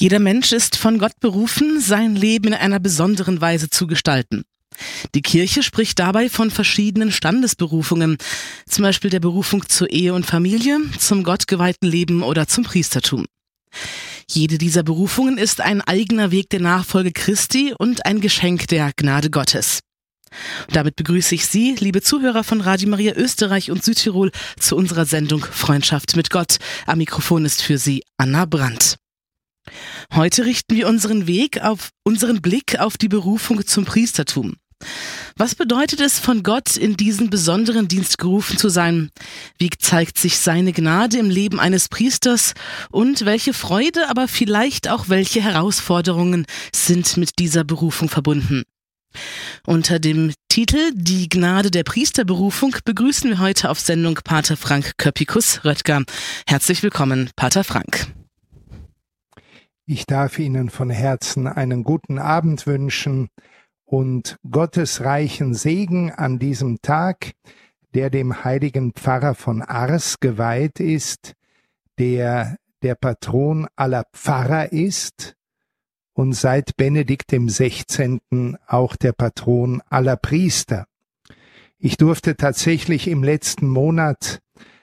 Jeder Mensch ist von Gott berufen, sein Leben in einer besonderen Weise zu gestalten. Die Kirche spricht dabei von verschiedenen Standesberufungen, zum Beispiel der Berufung zur Ehe und Familie, zum gottgeweihten Leben oder zum Priestertum. Jede dieser Berufungen ist ein eigener Weg der Nachfolge Christi und ein Geschenk der Gnade Gottes. Und damit begrüße ich Sie, liebe Zuhörer von Radio Maria Österreich und Südtirol, zu unserer Sendung Freundschaft mit Gott. Am Mikrofon ist für Sie Anna Brandt. Heute richten wir unseren Blick auf die Berufung zum Priestertum. Was bedeutet es, von Gott in diesen besonderen Dienst gerufen zu sein? Wie zeigt sich seine Gnade im Leben eines Priesters? Und welche Freude, aber vielleicht auch welche Herausforderungen sind mit dieser Berufung verbunden? Unter dem Titel Die Gnade der Priesterberufung begrüßen wir heute auf Sendung Pater Frank Köppikus-Röttger. Herzlich willkommen, Pater Frank. Ich darf Ihnen von Herzen einen guten Abend wünschen und Gottes reichen Segen an diesem Tag, der dem heiligen Pfarrer von Ars geweiht ist, der Patron aller Pfarrer ist und seit Benedikt dem 16. auch der Patron aller Priester. Ich durfte tatsächlich im letzten Monat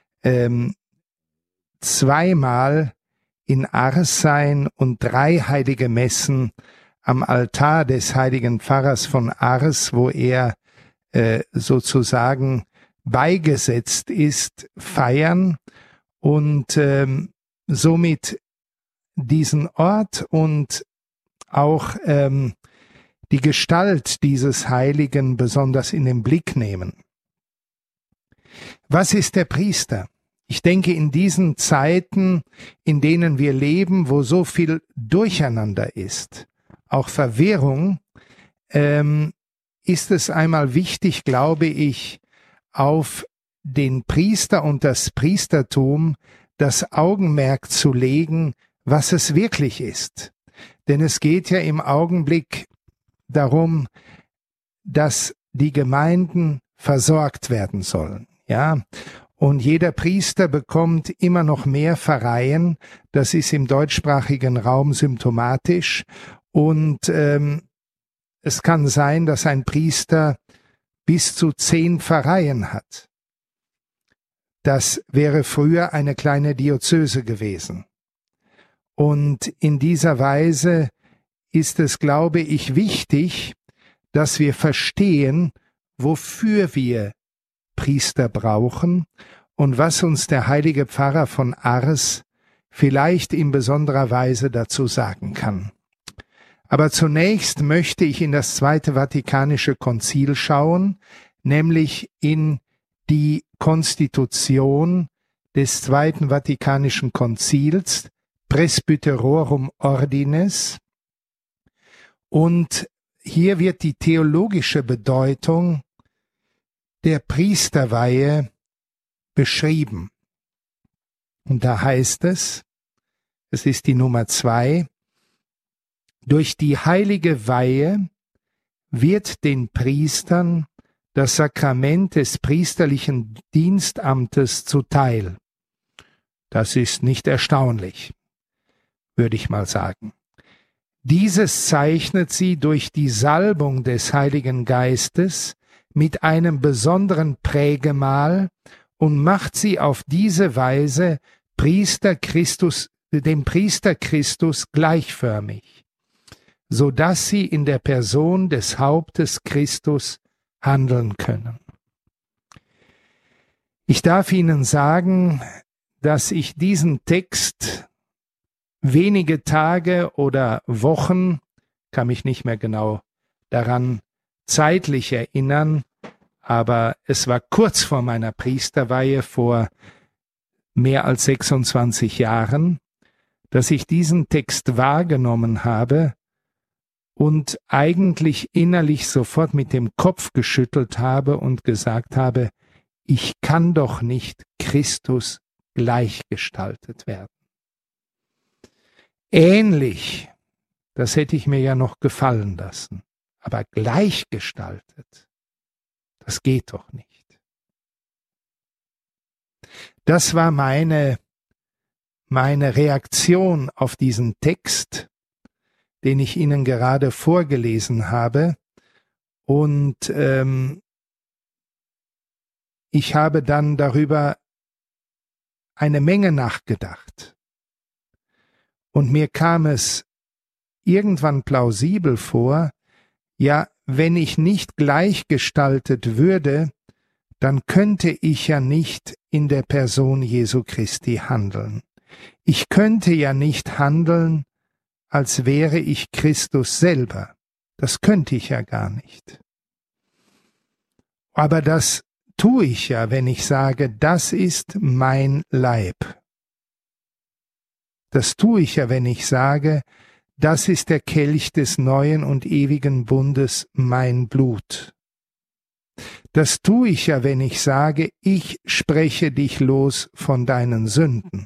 zweimal in Ars sein und 3 heilige Messen am Altar des heiligen Pfarrers von Ars, wo er sozusagen beigesetzt ist, feiern und somit diesen Ort und auch die Gestalt dieses Heiligen besonders in den Blick nehmen. Was ist der Priester? Ich denke, in diesen Zeiten, in denen wir leben, wo so viel Durcheinander ist, auch Verwirrung, ist es einmal wichtig, glaube ich, auf den Priester und das Priestertum das Augenmerk zu legen, was es wirklich ist. Denn es geht ja im Augenblick darum, dass die Gemeinden versorgt werden sollen, ja. Und jeder Priester bekommt immer noch mehr Pfarreien. Das ist im deutschsprachigen Raum symptomatisch. Und es kann sein, dass ein Priester bis zu 10 Pfarreien hat. Das wäre früher eine kleine Diözese gewesen. Und in dieser Weise ist es, glaube ich, wichtig, dass wir verstehen, wofür wir Priester brauchen und was uns der heilige Pfarrer von Ars vielleicht in besonderer Weise dazu sagen kann. Aber zunächst möchte ich in das Zweite Vatikanische Konzil schauen, nämlich in die Konstitution des Zweiten Vatikanischen Konzils, Presbyterorum Ordinis, und hier wird die theologische Bedeutung der Priesterweihe beschrieben. Und da heißt es ist die Nummer 2, durch die heilige Weihe wird den Priestern das Sakrament des priesterlichen Dienstamtes zuteil. Das ist nicht erstaunlich, würde ich mal sagen. Dieses zeichnet sie durch die Salbung des Heiligen Geistes mit einem besonderen Prägemal und macht sie auf diese Weise dem Priester Christus gleichförmig, so dass sie in der Person des Hauptes Christus handeln können. Ich darf Ihnen sagen, dass ich diesen Text wenige Tage oder Wochen, kann mich nicht mehr genau daran zeitlich erinnern, aber es war kurz vor meiner Priesterweihe vor mehr als 26 Jahren, dass ich diesen Text wahrgenommen habe und eigentlich innerlich sofort mit dem Kopf geschüttelt habe und gesagt habe, ich kann doch nicht Christus gleichgestaltet werden. Ähnlich, das hätte ich mir ja noch gefallen lassen. Aber gleichgestaltet, das geht doch nicht. Das war meine Reaktion auf diesen Text den ich Ihnen gerade vorgelesen habe. Und ich habe dann darüber eine Menge nachgedacht. Und mir kam es irgendwann plausibel vor, ja, wenn ich nicht gleichgestaltet würde, dann könnte ich ja nicht in der Person Jesu Christi handeln. Ich könnte ja nicht handeln, als wäre ich Christus selber. Das könnte ich ja gar nicht. Aber das tue ich ja, wenn ich sage, das ist mein Leib. Das tue ich ja, wenn ich sage, das ist der Kelch des neuen und ewigen Bundes, mein Blut. Das tue ich ja, wenn ich sage, ich spreche dich los von deinen Sünden.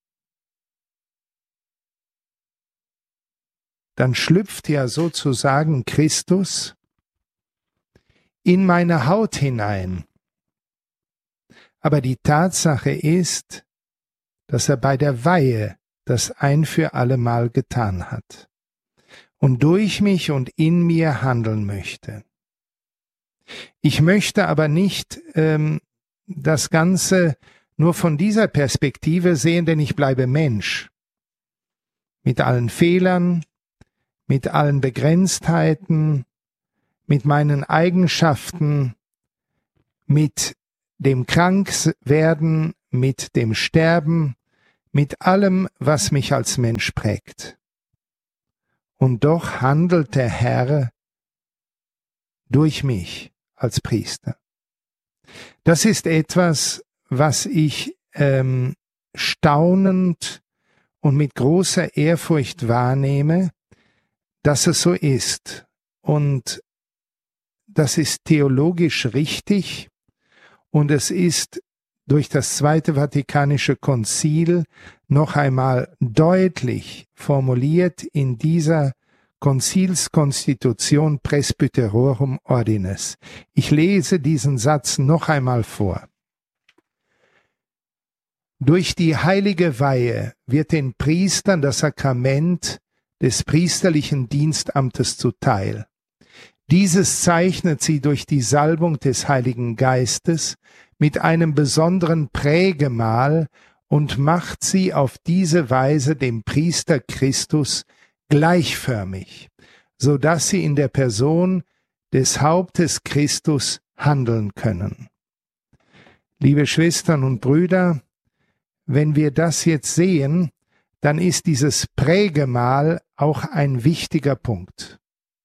Dann schlüpft ja sozusagen Christus in meine Haut hinein. Aber die Tatsache ist, dass er bei der Weihe das ein für allemal getan hat und durch mich und in mir handeln möchte. Ich möchte aber nicht das Ganze nur von dieser Perspektive sehen, denn ich bleibe Mensch. Mit allen Fehlern, mit allen Begrenztheiten, mit meinen Eigenschaften, mit dem Krankwerden, mit dem Sterben, mit allem, was mich als Mensch prägt. Und doch handelt der Herr durch mich als Priester. Das ist etwas, was ich staunend und mit großer Ehrfurcht wahrnehme, dass es so ist. Und das ist theologisch richtig und es ist durch das Zweite Vatikanische Konzil noch einmal deutlich formuliert in dieser Konzilskonstitution Presbyterorum Ordinis. Ich lese diesen Satz noch einmal vor. Durch die heilige Weihe wird den Priestern das Sakrament des priesterlichen Dienstamtes zuteil. Dieses zeichnet sie durch die Salbung des Heiligen Geistes mit einem besonderen Prägemal und macht sie auf diese Weise dem Priester Christus gleichförmig, so dass sie in der Person des Hauptes Christus handeln können. Liebe Schwestern und Brüder, wenn wir das jetzt sehen, dann ist dieses Prägemal auch ein wichtiger Punkt.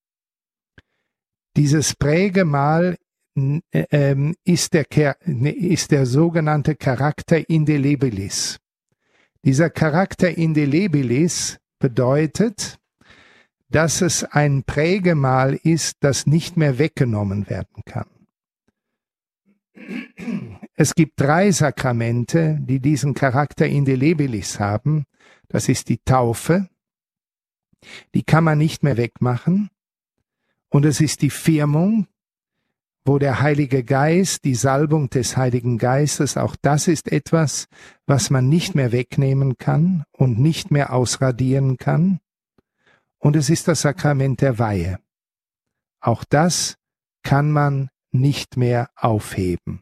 Dieses Prägemal ist der sogenannte Charakter indelebilis. Dieser Charakter indelebilis bedeutet, dass es ein Prägemal ist, das nicht mehr weggenommen werden kann. Es gibt 3 Sakramente, die diesen Charakter indelebilis haben. Das ist die Taufe, die kann man nicht mehr wegmachen. Und es ist die Firmung, wo der Heilige Geist, die Salbung des Heiligen Geistes, auch das ist etwas, was man nicht mehr wegnehmen kann und nicht mehr ausradieren kann. Und es ist das Sakrament der Weihe. Auch das kann man nicht mehr aufheben.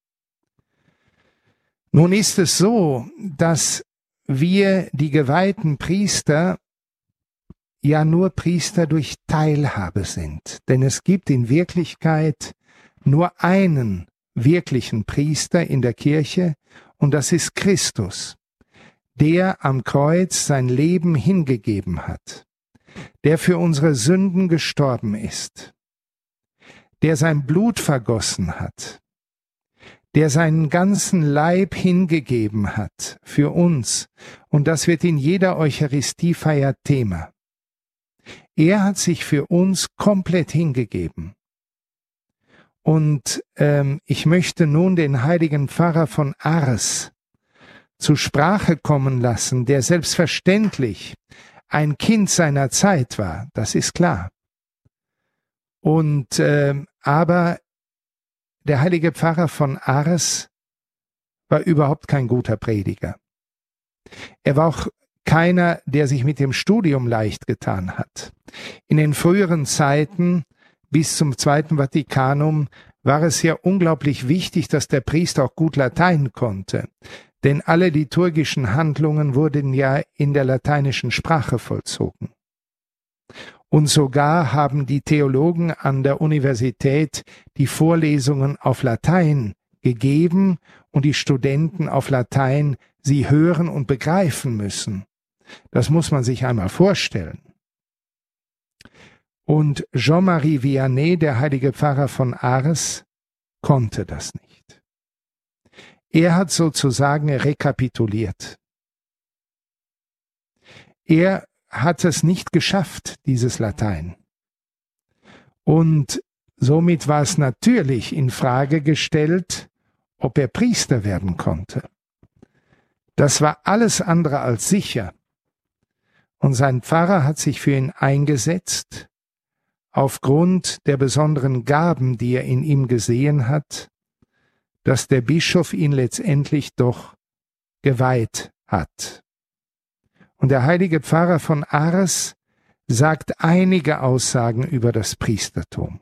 Nun ist es so, dass wir, die geweihten Priester, ja nur Priester durch Teilhabe sind. Denn es gibt in Wirklichkeit nur einen wirklichen Priester in der Kirche, und das ist Christus, der am Kreuz sein Leben hingegeben hat, der für unsere Sünden gestorben ist, der sein Blut vergossen hat, der seinen ganzen Leib hingegeben hat für uns, und das wird in jeder Eucharistiefeier Thema. Er hat sich für uns komplett hingegeben. Und ich möchte nun den heiligen Pfarrer von Ars zur Sprache kommen lassen, der selbstverständlich ein Kind seiner Zeit war, das ist klar. Und aber der heilige Pfarrer von Ars war überhaupt kein guter Prediger. Er war auch keiner, der sich mit dem Studium leicht getan hat. In den früheren Zeiten bis zum Zweiten Vatikanum war es ja unglaublich wichtig, dass der Priester auch gut Latein konnte. Denn alle liturgischen Handlungen wurden ja in der lateinischen Sprache vollzogen. Und sogar haben die Theologen an der Universität die Vorlesungen auf Latein gegeben und die Studenten auf Latein sie hören und begreifen müssen. Das muss man sich einmal vorstellen. Und Jean-Marie Vianney, der heilige Pfarrer von Ars, konnte das nicht. Er hat sozusagen rekapituliert. Er hat es nicht geschafft, dieses Latein. Und somit war es natürlich in Frage gestellt, ob er Priester werden konnte. Das war alles andere als sicher. Und sein Pfarrer hat sich für ihn eingesetzt, aufgrund der besonderen Gaben, die er in ihm gesehen hat, dass der Bischof ihn letztendlich doch geweiht hat. Und der heilige Pfarrer von Ars sagt einige Aussagen über das Priestertum.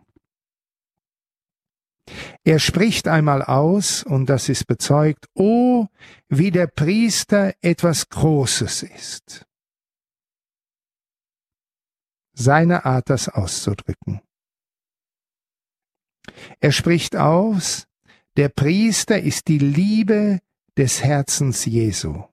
Er spricht einmal aus, und das ist bezeugt, oh, wie der Priester etwas Großes ist. Seine Art, das auszudrücken. Er spricht aus, der Priester ist die Liebe des Herzens Jesu.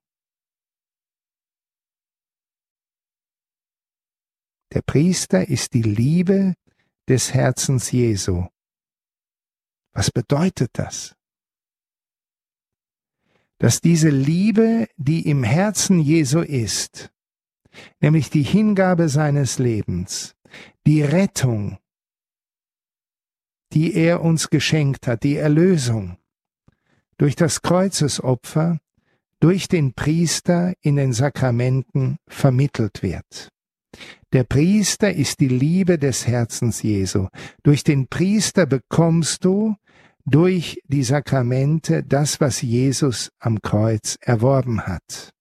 Der Priester ist die Liebe des Herzens Jesu. Was bedeutet das? Dass diese Liebe, die im Herzen Jesu ist, nämlich die Hingabe seines Lebens, die Rettung, die er uns geschenkt hat, die Erlösung, durch das Kreuzesopfer, durch den Priester in den Sakramenten vermittelt wird. Der Priester ist die Liebe des Herzens Jesu. Durch den Priester bekommst du durch die Sakramente das, was Jesus am Kreuz erworben hat.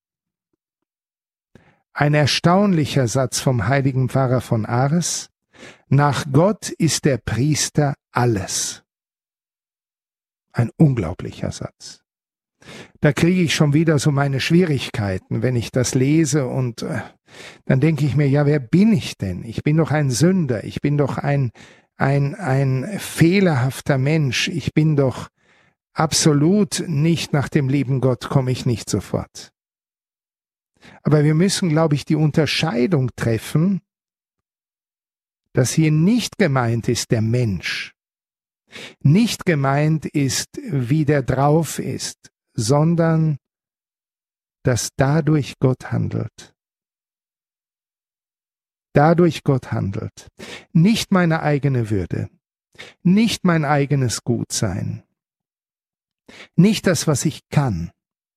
Ein erstaunlicher Satz vom heiligen Pfarrer von Ars: Nach Gott ist der Priester alles. Ein unglaublicher Satz. Da kriege ich schon wieder so meine Schwierigkeiten, wenn ich das lese, und dann denke ich mir, ja, wer bin ich denn? Ich bin doch ein Sünder, ich bin doch ein fehlerhafter Mensch, ich bin doch absolut nicht nach dem lieben Gott, komme ich nicht sofort. Aber wir müssen, glaube ich, die Unterscheidung treffen, dass hier nicht gemeint ist der Mensch, nicht gemeint ist, wie der drauf ist, sondern dass dadurch Gott handelt. Dadurch Gott handelt. Nicht meine eigene Würde, nicht mein eigenes Gutsein, nicht das, was ich kann,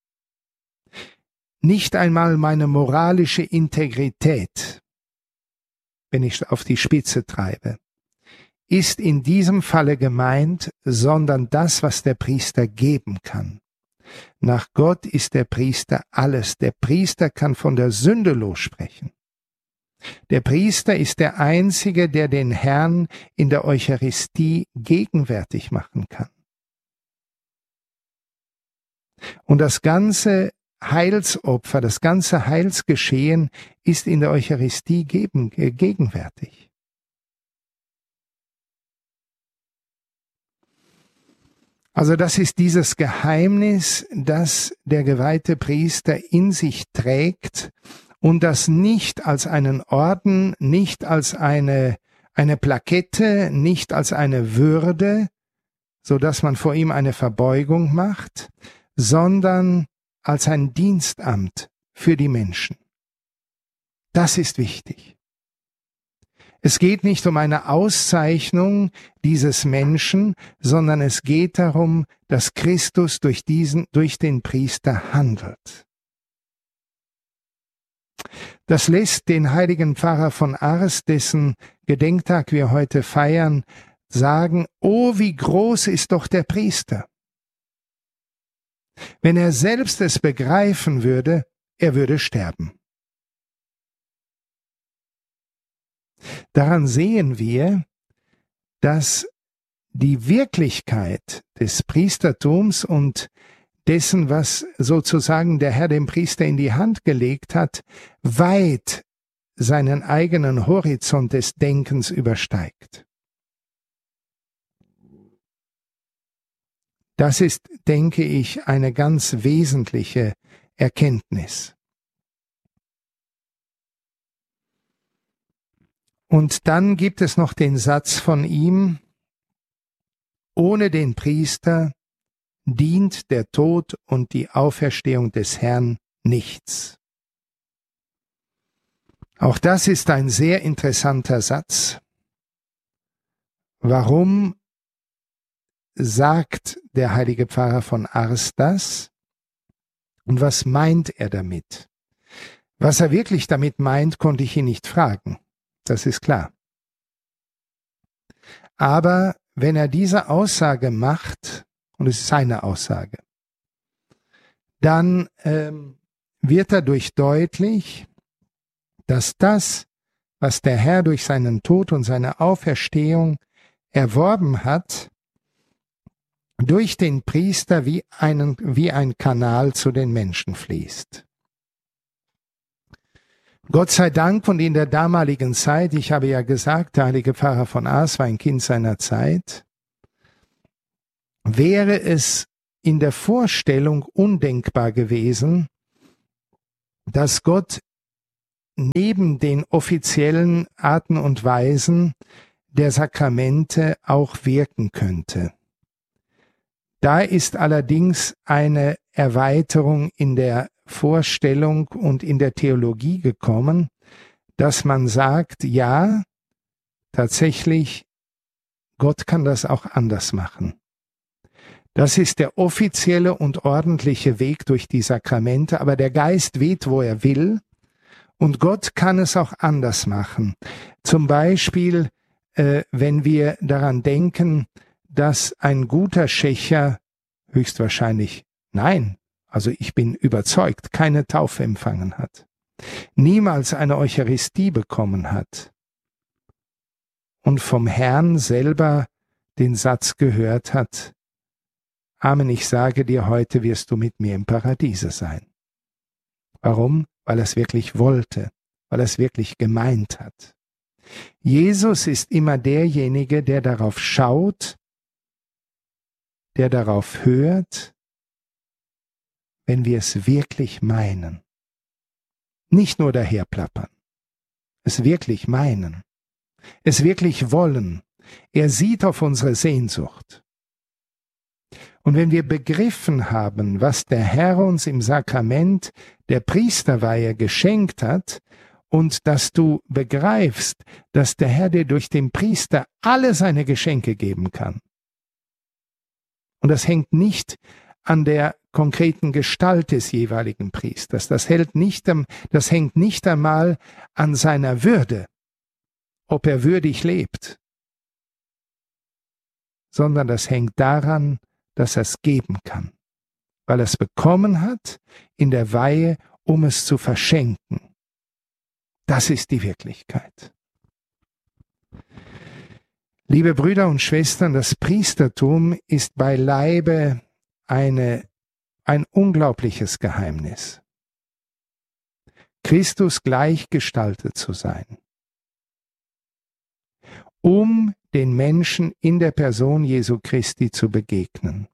nicht einmal meine moralische Integrität, wenn ich auf die Spitze treibe, ist in diesem Falle gemeint, sondern das, was der Priester geben kann. Nach Gott ist der Priester alles. Der Priester kann von der Sünde lossprechen. Der Priester ist der Einzige, der den Herrn in der Eucharistie gegenwärtig machen kann. Und das ganze Heilsopfer, das ganze Heilsgeschehen ist in der Eucharistie gegenwärtig. Also das ist dieses Geheimnis, das der geweihte Priester in sich trägt und das nicht als einen Orden, nicht als eine Plakette, nicht als eine Würde, so dass man vor ihm eine Verbeugung macht, sondern als ein Dienstamt für die Menschen. Das ist wichtig. Es geht nicht um eine Auszeichnung dieses Menschen, sondern es geht darum, dass Christus durch den Priester handelt. Das lässt den heiligen Pfarrer von Ars, dessen Gedenktag wir heute feiern, sagen: Oh, wie groß ist doch der Priester! Wenn er selbst es begreifen würde, er würde sterben. Daran sehen wir, dass die Wirklichkeit des Priestertums und dessen, was sozusagen der Herr dem Priester in die Hand gelegt hat, weit seinen eigenen Horizont des Denkens übersteigt. Das ist, denke ich, eine ganz wesentliche Erkenntnis. Und dann gibt es noch den Satz von ihm: Ohne den Priester dient der Tod und die Auferstehung des Herrn nichts. Auch das ist ein sehr interessanter Satz. Warum sagt der heilige Pfarrer von Ars das? Und was meint er damit? Was er wirklich damit meint, konnte ich ihn nicht fragen. Das ist klar. Aber wenn er diese Aussage macht, und es ist seine Aussage, dann wird dadurch deutlich, dass das, was der Herr durch seinen Tod und seine Auferstehung erworben hat, durch den Priester wie ein Kanal zu den Menschen fließt. Gott sei Dank, und in der damaligen Zeit, ich habe ja gesagt, der heilige Pfarrer von Ars war ein Kind seiner Zeit, wäre es in der Vorstellung undenkbar gewesen, dass Gott neben den offiziellen Arten und Weisen der Sakramente auch wirken könnte. Da ist allerdings eine Erweiterung in der Vorstellung und in der Theologie gekommen, dass man sagt, ja, tatsächlich, Gott kann das auch anders machen. Das ist der offizielle und ordentliche Weg durch die Sakramente, aber der Geist weht, wo er will, und Gott kann es auch anders machen. Zum Beispiel, wenn wir daran denken, dass ein guter Schächer höchstwahrscheinlich, nein, also ich bin überzeugt, keine Taufe empfangen hat, niemals eine Eucharistie bekommen hat und vom Herrn selber den Satz gehört hat: Amen, ich sage dir, heute wirst du mit mir im Paradiese sein. Warum? Weil er es wirklich wollte, weil er es wirklich gemeint hat. Jesus ist immer derjenige, der darauf schaut, der darauf hört, wenn wir es wirklich meinen. Nicht nur daherplappern, es wirklich meinen, es wirklich wollen. Er sieht auf unsere Sehnsucht. Und wenn wir begriffen haben, was der Herr uns im Sakrament der Priesterweihe geschenkt hat, und dass du begreifst, dass der Herr dir durch den Priester alle seine Geschenke geben kann. Und das hängt nicht an der konkreten Gestalt des jeweiligen Priesters. Das hängt nicht einmal an seiner Würde, ob er würdig lebt, sondern das hängt daran, dass er es geben kann, weil er es bekommen hat in der Weihe, um es zu verschenken. Das ist die Wirklichkeit. Liebe Brüder und Schwestern, das Priestertum ist beileibe ein unglaubliches Geheimnis. Christus gleichgestaltet zu sein, um den Menschen in der Person Jesu Christi zu begegnen.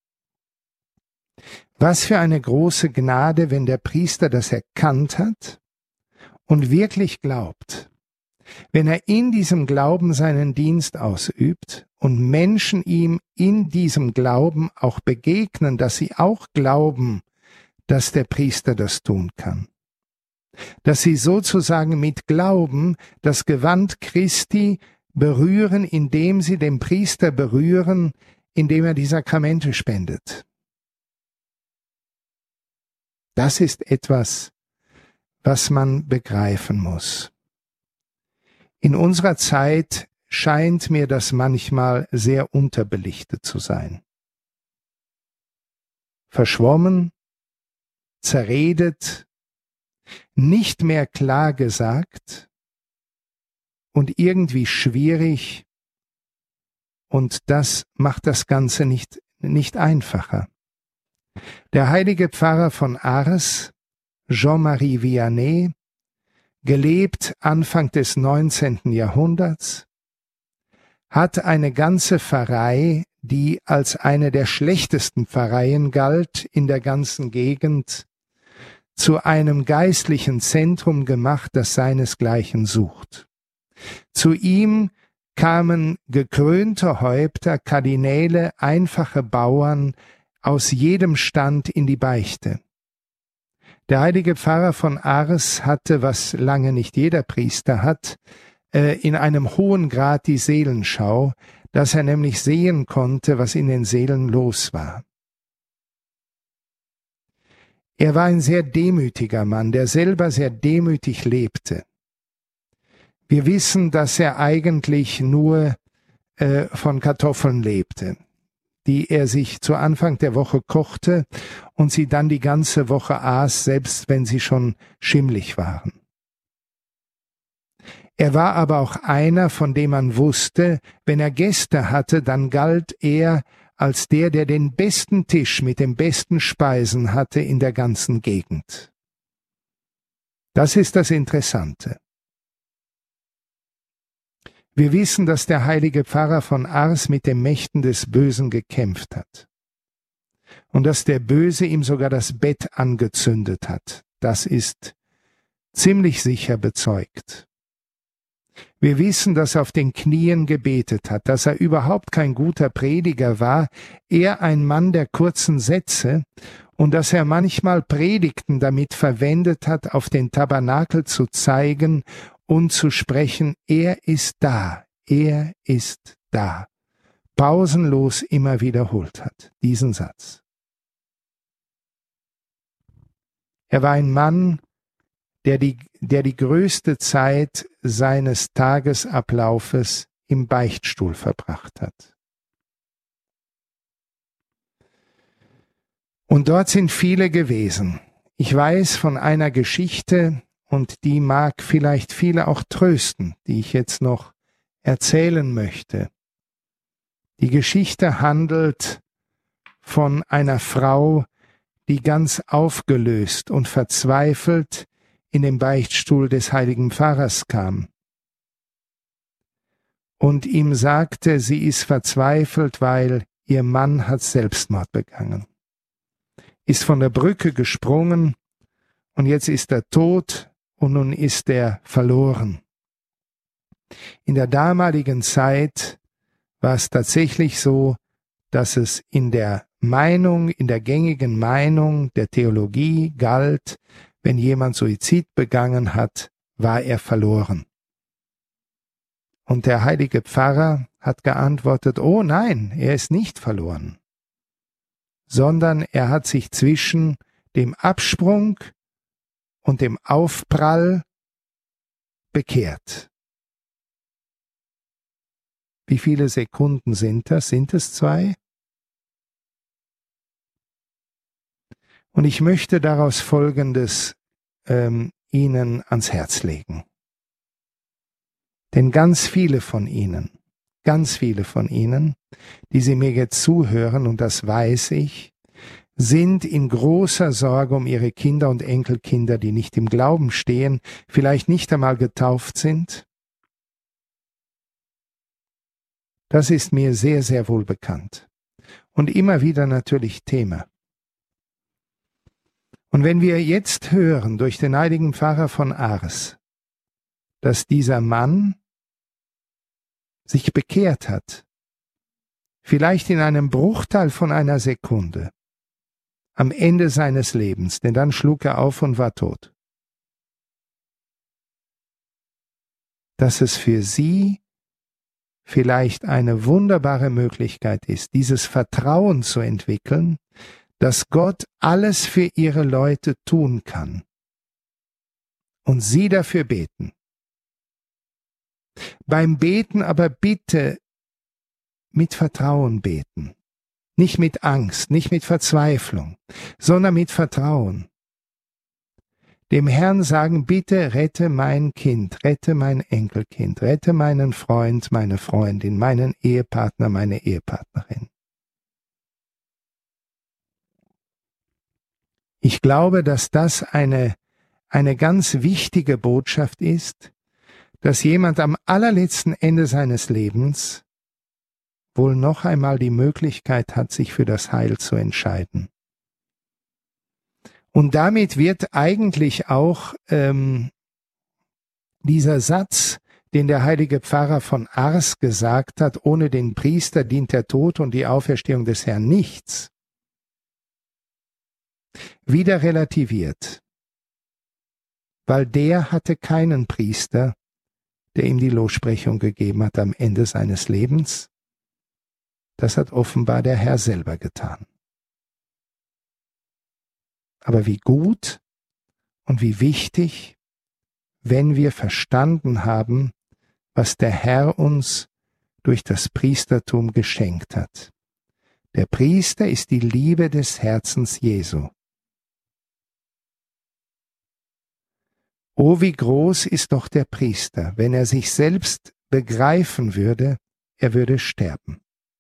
Was für eine große Gnade, wenn der Priester das erkannt hat und wirklich glaubt, wenn er in diesem Glauben seinen Dienst ausübt und Menschen ihm in diesem Glauben auch begegnen, dass sie auch glauben, dass der Priester das tun kann. Dass sie sozusagen mit Glauben das Gewand Christi berühren, indem sie den Priester berühren, indem er die Sakramente spendet. Das ist etwas, was man begreifen muss. In unserer Zeit scheint mir das manchmal sehr unterbelichtet zu sein. Verschwommen, zerredet, nicht mehr klar gesagt und irgendwie schwierig, und das macht das Ganze nicht einfacher. Der heilige Pfarrer von Ars, Jean-Marie Vianney, gelebt Anfang des 19. Jahrhunderts, hat eine ganze Pfarrei, die als eine der schlechtesten Pfarreien galt in der ganzen Gegend, zu einem geistlichen Zentrum gemacht, das seinesgleichen sucht. Zu ihm kamen gekrönte Häupter, Kardinäle, einfache Bauern aus jedem Stand in die Beichte. Der heilige Pfarrer von Ars hatte, was lange nicht jeder Priester hat, in einem hohen Grad die Seelenschau, dass er nämlich sehen konnte, was in den Seelen los war. Er war ein sehr demütiger Mann, der selber sehr demütig lebte. Wir wissen, dass er eigentlich nur von Kartoffeln lebte, die er sich zu Anfang der Woche kochte und sie dann die ganze Woche aß, selbst wenn sie schon schimmlig waren. Er war aber auch einer, von dem man wusste, wenn er Gäste hatte, dann galt er als der den besten Tisch mit den besten Speisen hatte in der ganzen Gegend. Das ist das Interessante. Wir wissen, dass der heilige Pfarrer von Ars mit den Mächten des Bösen gekämpft hat und dass der Böse ihm sogar das Bett angezündet hat. Das ist ziemlich sicher bezeugt. Wir wissen, dass er auf den Knien gebetet hat, dass er überhaupt kein guter Prediger war, eher ein Mann der kurzen Sätze, und dass er manchmal Predigten damit verwendet hat, auf den Tabernakel zu zeigen und zu sprechen, er ist da, pausenlos immer wiederholt hat, diesen Satz. Er war ein Mann, der die größte Zeit seines Tagesablaufes im Beichtstuhl verbracht hat. Und dort sind viele gewesen. Ich weiß von einer Geschichte, und die mag vielleicht viele auch trösten, die ich jetzt noch erzählen möchte. Die Geschichte handelt von einer Frau, die ganz aufgelöst und verzweifelt in den Beichtstuhl des heiligen Pfarrers kam und ihm sagte, sie ist verzweifelt, weil ihr Mann hat Selbstmord begangen, ist von der Brücke gesprungen und jetzt ist er tot und nun ist er verloren. In der damaligen Zeit war es tatsächlich so, dass es in der gängigen Meinung der Theologie galt, wenn jemand Suizid begangen hat, war er verloren. Und der heilige Pfarrer hat geantwortet, oh nein, er ist nicht verloren, sondern er hat sich zwischen dem Absprung und dem Aufprall bekehrt. Wie viele Sekunden sind das? Sind es 2? Und ich möchte daraus Folgendes Ihnen ans Herz legen. Denn ganz viele von Ihnen, die Sie mir jetzt zuhören, und das weiß ich, sind in großer Sorge um ihre Kinder und Enkelkinder, die nicht im Glauben stehen, vielleicht nicht einmal getauft sind. Das ist mir sehr, sehr wohl bekannt und immer wieder natürlich Thema. Und wenn wir jetzt hören durch den heiligen Pfarrer von Ars, dass dieser Mann sich bekehrt hat, vielleicht in einem Bruchteil von einer Sekunde, am Ende seines Lebens, denn dann schlug er auf und war tot, dass es für Sie vielleicht eine wunderbare Möglichkeit ist, dieses Vertrauen zu entwickeln, dass Gott alles für ihre Leute tun kann und Sie dafür beten. Beim Beten aber bitte mit Vertrauen beten, nicht mit Angst, nicht mit Verzweiflung, sondern mit Vertrauen. dem Herrn sagen, bitte rette mein Kind, rette mein Enkelkind, rette meinen Freund, meine Freundin, meinen Ehepartner, meine Ehepartnerin. Ich glaube, dass das eine ganz wichtige Botschaft ist, dass jemand am allerletzten Ende seines Lebens wohl noch einmal die Möglichkeit hat, sich für das Heil zu entscheiden. Und damit wird eigentlich auch dieser Satz, den der heilige Pfarrer von Ars gesagt hat, ohne den Priester dient der Tod und die Auferstehung des Herrn nichts, wieder relativiert, weil der hatte keinen Priester, der ihm die Lossprechung gegeben hat am Ende seines Lebens. Das hat offenbar der Herr selber getan. Aber wie gut und wie wichtig, wenn wir verstanden haben, was der Herr uns durch das Priestertum geschenkt hat. Der Priester ist die Liebe des Herzens Jesu. Oh, wie groß ist doch der Priester, wenn er sich selbst begreifen würde, er würde sterben.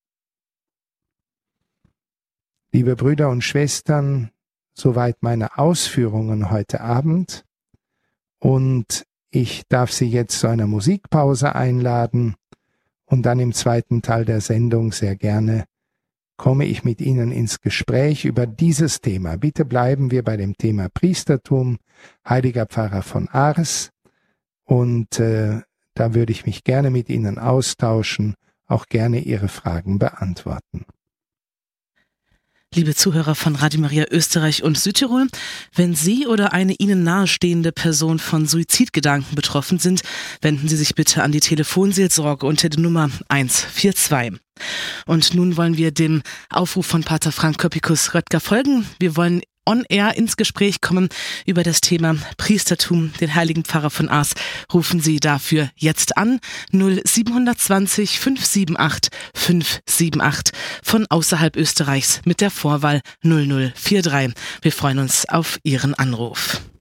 Liebe Brüder und Schwestern, soweit meine Ausführungen heute Abend, und ich darf Sie jetzt zu einer Musikpause einladen und dann im zweiten Teil der Sendung sehr gerne komme ich mit Ihnen ins Gespräch über dieses Thema. Bitte bleiben wir bei dem Thema Priestertum, heiliger Pfarrer von Ars, und da würde ich mich gerne mit Ihnen austauschen, auch gerne Ihre Fragen beantworten. Liebe Zuhörer von Radio Maria Österreich und Südtirol, wenn Sie oder eine Ihnen nahestehende Person von Suizidgedanken betroffen sind, wenden Sie sich bitte an die Telefonseelsorge unter der Nummer 142. Und nun wollen wir dem Aufruf von Pater Frank Köppikus-Röttger folgen. Wir wollen on-air ins Gespräch kommen über das Thema Priestertum, den heiligen Pfarrer von Ars. Rufen Sie dafür jetzt an 0720 578 578 von außerhalb Österreichs mit der Vorwahl 0043. Wir freuen uns auf Ihren Anruf.